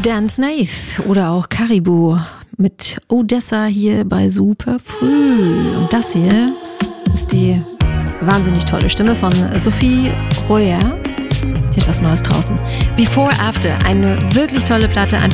Dan Snaith oder auch Caribou mit Odessa hier bei Super Früh. Und das hier ist die wahnsinnig tolle Stimme von Sophie Royer. Die hat was Neues draußen. Before After, eine wirklich tolle Platte, einfach